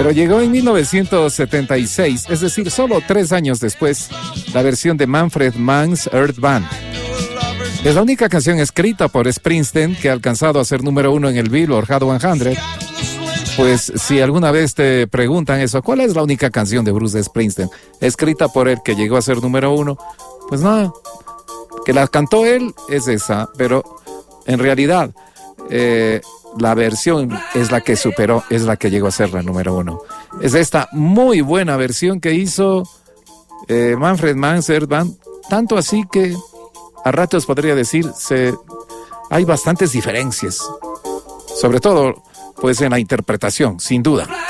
Pero llegó en 1976, es decir, solo 3 años después, la versión de Manfred Mann's Earth Band. Es la única canción escrita por Springsteen que ha alcanzado a ser número 1 en el Billboard Hot 100. Pues si alguna vez te preguntan eso, ¿cuál es la única canción de Bruce Springsteen escrita por él que llegó a ser número 1? Pues nada, que la cantó él es esa, pero en realidad la versión es la que superó, es la que llegó a ser la número 1. Es esta muy buena versión que hizo Manfred Mann's Earth Band, tanto así que a ratos podría decir hay bastantes diferencias, sobre todo pues en la interpretación, sin duda.